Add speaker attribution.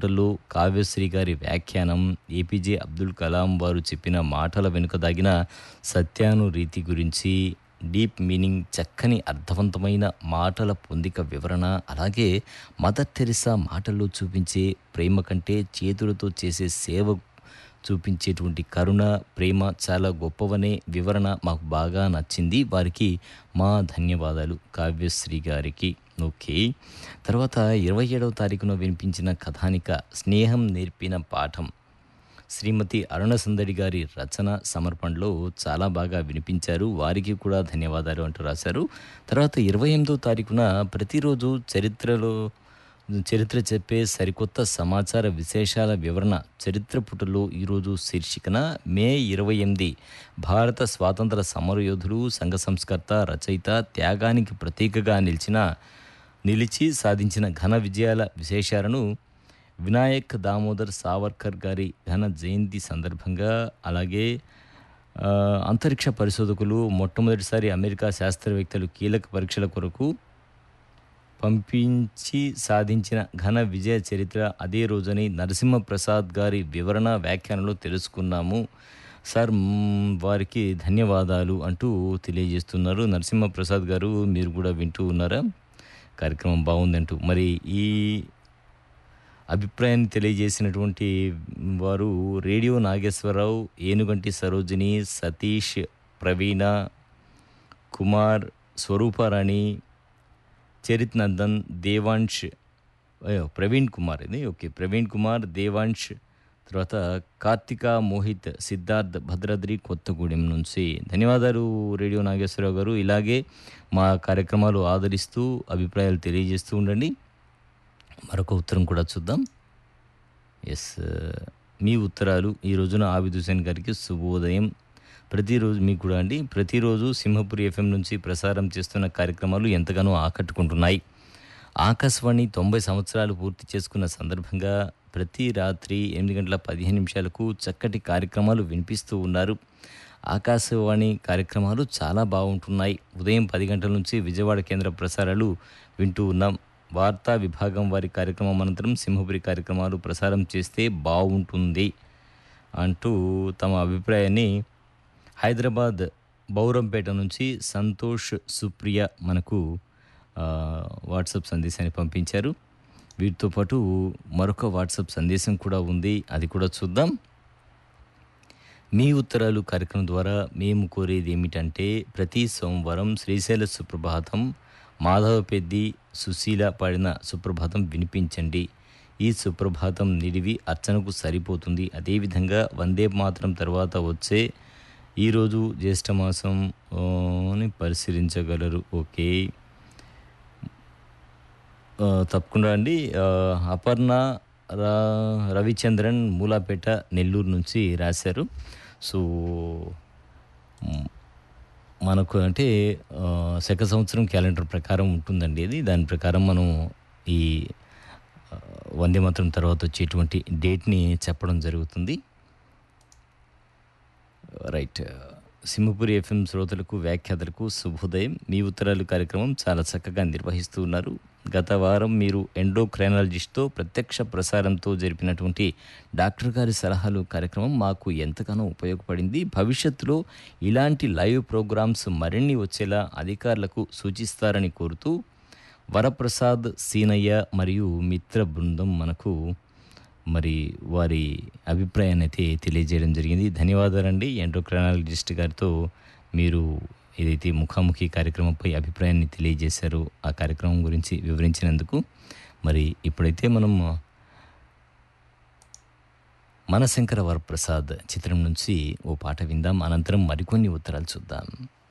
Speaker 1: పుటల్లో కావ్యశ్రీ గారి వ్యాఖ్యానం, ఏపీజే అబ్దుల్ కలాం వారు చెప్పిన మాటల వెనుక దాగిన సత్యానురీతి గురించి డీప్ మీనింగ్, చక్కని అర్థవంతమైన మాటల పొందిక వివరణ, అలాగే మదర్ టెరిసా మాటల్లో చూపించే ప్రేమ కంటే చేతులతో చేసే సేవ చూపించేటువంటి కరుణ, ప్రేమ చాలా గొప్పవనే వివరణ మాకు బాగా నచ్చింది. వారికి మా ధన్యవాదాలు కావ్యశ్రీ గారికి. ఓకే. తర్వాత 27వ తారీఖున వినిపించిన కథానిక స్నేహం నేర్పిన పాఠం శ్రీమతి అరుణ సుందరి గారి రచన సమర్పణలో చాలా బాగా వినిపించారు. వారికి కూడా ధన్యవాదాలు అంటూ రాశారు. తర్వాత 28వ తారీఖున ప్రతిరోజు చరిత్ర చెప్పే సరికొత్త సమాచార విశేషాల వివరణ చరిత్ర పుటలో ఈరోజు శీర్షికన మే 28 భారత స్వాతంత్ర సమరయోధులు, సంఘ సంస్కర్త, రచయిత, త్యాగానికి ప్రతీకగా నిలిచి సాధించిన ఘన విజయాల విశేషాలను వినాయక్ దామోదర్ సావర్కర్ గారి ఘన జయంతి సందర్భంగా, అలాగే అంతరిక్ష పరిశోధకులు మొట్టమొదటిసారి అమెరికా శాస్త్రవేత్తలు కీలక పరీక్షల కొరకు పంపించి సాధించిన ఘన విజయ చరిత్ర అదే రోజని నరసింహప్రసాద్ గారి వివరణ వ్యాఖ్యానంలో తెలుసుకున్నాము. సార్ వారికి ధన్యవాదాలు అంటూ తెలియజేస్తున్నారు. నరసింహప్రసాద్ గారు మీరు కూడా వింటూ ఉన్నారా? కార్యక్రమం బాగుందంటూ. మరి ఈ అభిప్రాయాన్ని తెలియజేసినటువంటి వారు రేడియో నాగేశ్వరరావు, ఏనుగంటి సరోజిని, సతీష్, ప్రవీణ కుమార్, స్వరూపారాణి, చరిత్ నందన్, దేవాంశ్, ప్రవీణ్ కుమార్ ఇది ఓకే, ప్రవీణ్ కుమార్, దేవాంశ్, తర్వాత కార్తిక, మోహిత్, సిద్ధార్థ్, భద్రాద్రి కొత్తగూడెం నుంచి. ధన్యవాదాలు రేడియో నాగేశ్వరరావు గారు. ఇలాగే మా కార్యక్రమాలు ఆదరిస్తూ అభిప్రాయాలు తెలియజేస్తూ ఉండండి. మరొక ఉత్తరం కూడా చూద్దాం. ఎస్, మీ ఉత్తరాలు ఈ రోజున ఆబిద్ హుసేన్ గారికి శుభోదయం. ప్రతిరోజు మీకు కూడా అండి, ప్రతిరోజు సింహపురి ఎఫ్ఎం నుంచి ప్రసారం చేస్తున్న కార్యక్రమాలు ఎంతగానో ఆకట్టుకుంటున్నాయి. ఆకాశవాణి 90 సంవత్సరాలు పూర్తి చేసుకున్న సందర్భంగా ప్రతి రాత్రి 8:15 చక్కటి కార్యక్రమాలు వినిపిస్తూ ఉన్నారు. ఆకాశవాణి కార్యక్రమాలు చాలా బాగుంటున్నాయి. ఉదయం 10 గంటల నుంచి విజయవాడ కేంద్ర ప్రసారాలు వింటూ ఉన్నాం. వార్తా విభాగం వారి కార్యక్రమం అనంతరం సింహపురి కార్యక్రమాలు ప్రసారం చేస్తే బాగుంటుంది అంటూ తమ అభిప్రాయాన్ని హైదరాబాద్ బౌరంపేట నుంచి సంతోష్ సుప్రియ మనకు వాట్సాప్ సందేశాన్ని పంపించారు. వీటితో పాటు మరొక వాట్సాప్ సందేశం కూడా ఉంది, అది కూడా చూద్దాం. మీ ఉత్తరాలు కార్యక్రమం ద్వారా మేము కోరేది ఏమిటంటే ప్రతి సోమవారం శ్రీశైల సుప్రభాతం, మాధవ పెద్ది, సుశీల పాడిన సుప్రభాతం వినిపించండి. ఈ సుప్రభాతం నిడివి అర్చనకు సరిపోతుంది. అదేవిధంగా వందే మాతరం తర్వాత వచ్చే ఈరోజు జ్యేష్ఠమాసం అని పరిశీలించగలరు. ఓకే, తప్పకుండా అండి. అపర్ణ రవిచంద్రన్ మూలాపేట నెల్లూరు నుంచి రాశారు. సో మనకు అంటే శక సంవత్సరం క్యాలెండర్ ప్రకారం ఉంటుందండి ఇది. దాని ప్రకారం మనం ఈ వందే మాతరం తర్వాత వచ్చేటువంటి డేట్ని చెప్పడం జరుగుతుంది. రైట్. సింహపురి ఎఫ్ఎం శ్రోతలకు, వ్యాఖ్యాతలకు శుభోదయం. మీ ఉత్తరాలు కార్యక్రమం చాలా చక్కగా నిర్వహిస్తూ ఉన్నారు. గత వారం మీరు ఎండోక్రైనాలజిస్ట్తో ప్రత్యక్ష ప్రసారంతో జరిపినటువంటి డాక్టర్ గారి సలహాలు కార్యక్రమం మాకు ఎంతగానో ఉపయోగపడింది. భవిష్యత్తులో ఇలాంటి లైవ్ ప్రోగ్రామ్స్ మరిన్ని వచ్చేలా అధికారులకు సూచిస్తారని కోరుతూ వరప్రసాద్, సీనయ్య మరియు మిత్ర బృందం మనకు మరి వారి అభిప్రాయాన్ని అయితే తెలియజేయడం జరిగింది. ధన్యవాదాలండి. ఎండోక్రైనాలజిస్ట్ గారితో మీరు ఏదైతే ముఖాముఖి కార్యక్రమంపై అభిప్రాయాన్ని తెలియజేశారో ఆ కార్యక్రమం గురించి వివరించినందుకు. మరి ఇప్పుడైతే మనం మనశంకర వరప్రసాద్ చిత్రం నుంచి ఓ పాట విందాం. అనంతరం మరికొన్ని ఉత్తరాలు చూద్దాం.